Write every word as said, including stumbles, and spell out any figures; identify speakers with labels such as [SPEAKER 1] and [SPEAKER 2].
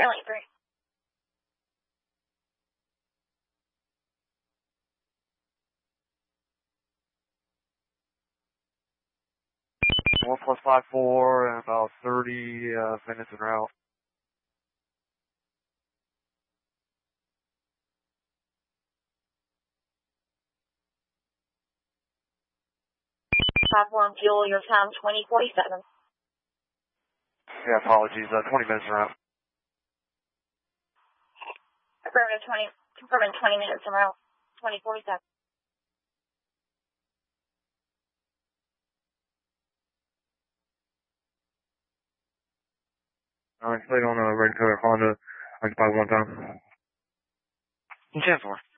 [SPEAKER 1] Fairly three.
[SPEAKER 2] One plus five four and about thirty uh, minutes en route.
[SPEAKER 1] Platform fuel, your time twenty forty-seven.
[SPEAKER 2] Yeah, apologies. Uh, twenty minutes en route.
[SPEAKER 1] Affirmative twenty, confirming twenty minutes en route. twenty forty-seven.
[SPEAKER 2] Alright, stay on uh, red color Honda. Occupied one time.
[SPEAKER 3] ten four.